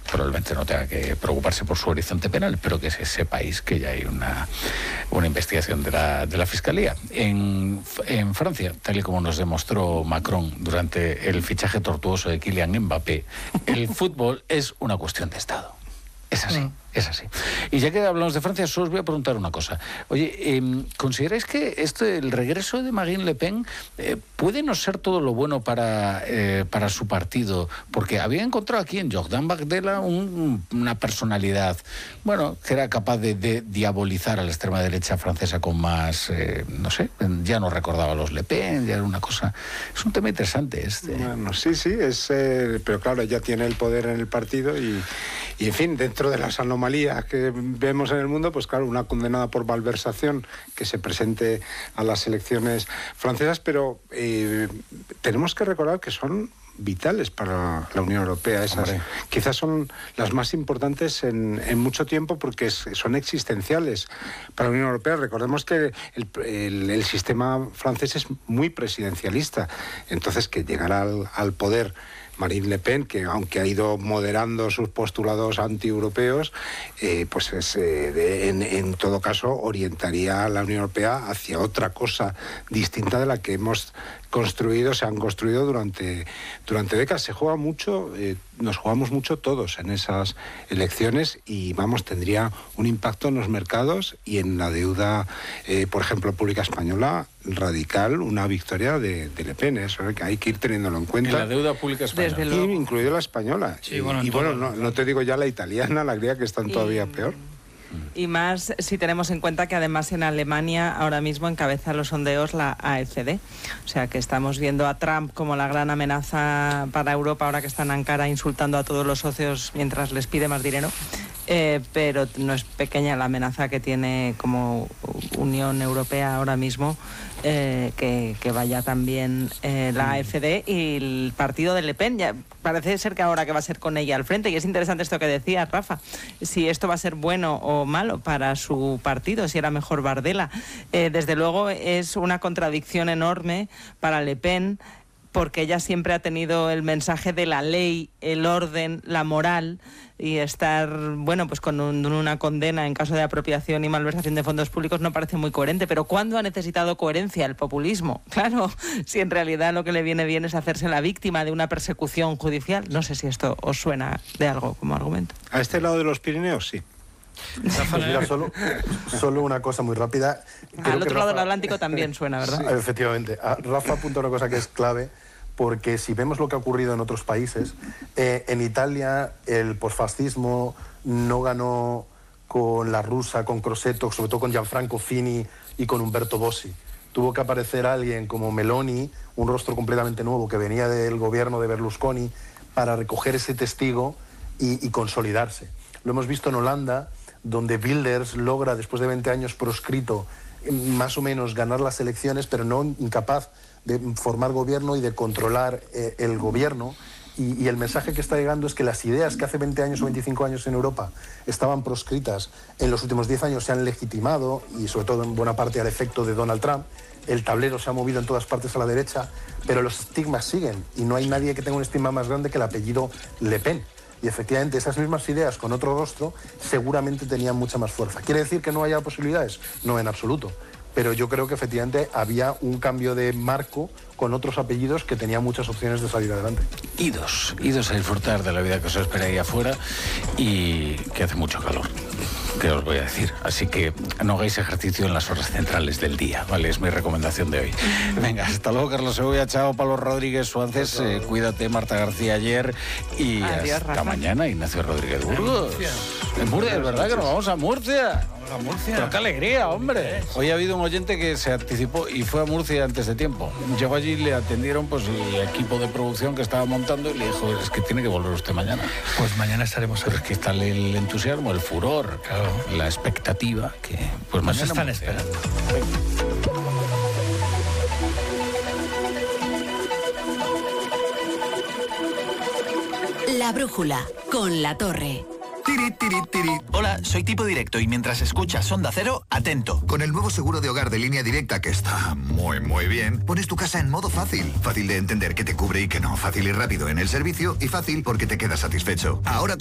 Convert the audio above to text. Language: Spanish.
probablemente no tenga que preocuparse por su horizonte penal, pero que sepáis que ya hay una investigación de la Fiscalía. En Francia, tal y como nos demostró Macron durante el fichaje tortuoso de Kylian Mbappé, el fútbol es una cuestión de Estado. Es así. Es así. Y ya que hablamos de Francia, solo os voy a preguntar una cosa. Oye, ¿consideráis que el regreso de Marine Le Pen puede no ser todo lo bueno para su partido? Porque había encontrado aquí en Jordan Bardella una personalidad, bueno, que era capaz de diabolizar a la extrema derecha francesa con más, no sé, ya no recordaba a los Le Pen, ya era una cosa... Es un tema interesante este. Bueno, sí, pero claro, ella tiene el poder en el partido y en fin, dentro de las anomalías que vemos en el mundo, pues claro, una condenada por malversación que se presente a las elecciones francesas, pero tenemos que recordar que son vitales para la Unión Europea. Esas quizás son las más importantes en mucho tiempo porque son existenciales para la Unión Europea. Recordemos que el sistema francés es muy presidencialista, entonces que llegará al poder Marine Le Pen, que aunque ha ido moderando sus postulados anti-europeos, pues en todo caso orientaría a la Unión Europea hacia otra cosa distinta de la que se han construido durante décadas. Se juega mucho, nos jugamos mucho todos en esas elecciones y tendría un impacto en los mercados y en la deuda, por ejemplo, pública española, radical, una victoria de Le Pen. Eso que hay que ir teniéndolo en cuenta. En la deuda pública española. Incluido la española. Sí, no te digo ya la italiana, la griega, que están todavía peor. Y más si tenemos en cuenta que además en Alemania ahora mismo encabeza los sondeos la AfD. O sea que estamos viendo a Trump como la gran amenaza para Europa ahora que está en Ankara insultando a todos los socios mientras les pide más dinero. Pero no es pequeña la amenaza que tiene como Unión Europea ahora mismo, que vaya también la AfD y el partido de Le Pen. Ya parece ser que ahora que va a ser con ella al frente, y es interesante esto que decía Rafa, si esto va a ser bueno o malo para su partido, si era mejor Bardella. Desde luego es una contradicción enorme para Le Pen, porque ella siempre ha tenido el mensaje de la ley, el orden, la moral, y estar, pues con una condena en caso de apropiación y malversación de fondos públicos no parece muy coherente. Pero ¿cuándo ha necesitado coherencia el populismo? Claro, si en realidad lo que le viene bien es hacerse la víctima de una persecución judicial. No sé si esto os suena de algo como argumento. A este lado de los Pirineos, sí. Pues mira, solo una cosa muy rápida. Al otro lado del Atlántico también suena, ¿verdad? Sí, efectivamente. Rafa apunta una cosa que es clave, porque si vemos lo que ha ocurrido en otros países, en Italia el posfascismo no ganó con la rusa, con Crosetto, sobre todo con Gianfranco Fini y con Umberto Bossi. Tuvo que aparecer alguien como Meloni, un rostro completamente nuevo que venía del gobierno de Berlusconi, para recoger ese testigo y consolidarse. Lo hemos visto en Holanda, donde Wilders logra, después de 20 años proscrito, más o menos ganar las elecciones, pero no incapaz de formar gobierno y de controlar el gobierno. Y el mensaje que está llegando es que las ideas que hace 20 años o 25 años en Europa estaban proscritas, en los últimos 10 años se han legitimado, y sobre todo en buena parte al efecto de Donald Trump. El tablero se ha movido en todas partes a la derecha, pero los estigmas siguen, y no hay nadie que tenga un estigma más grande que el apellido Le Pen. Y efectivamente esas mismas ideas con otro rostro seguramente tenían mucha más fuerza. ¿Quiere decir que no haya posibilidades? No, en absoluto. Pero yo creo que efectivamente había un cambio de marco con otros apellidos que tenían muchas opciones de salir adelante. Idos a disfrutar de la vida que os espera ahí afuera, y que hace mucho calor, que os voy a decir. Así que no hagáis ejercicio en las horas centrales del día, ¿vale? Es mi recomendación de hoy. Venga, hasta luego, Carlos Segovia, chao, Pablo Rodríguez Suárez, cuídate, Marta García ayer, y adiós, hasta Rafa. Mañana, Ignacio Rodríguez Burgos. En Murcia, es verdad que nos vamos a Murcia. A Murcia. Pero qué alegría, hombre. Hoy ha habido un oyente que se anticipó y fue a Murcia antes de tiempo. Llegó allí y le atendieron el equipo de producción que estaba montando y le dijo, es que tiene que volver usted mañana. Pues mañana estaremos Pero es que está el entusiasmo, el furor, claro, la expectativa que pues nos mañana están esperando. La brújula con La Torre. Tiri, tiri, tiri. Hola, soy Tipo Directo y mientras escuchas Onda Cero, atento. Con el nuevo seguro de hogar de Línea Directa, que está muy bien, pones tu casa en modo fácil. Fácil de entender qué te cubre y qué no. Fácil y rápido en el servicio, y fácil porque te quedas satisfecho. Ahora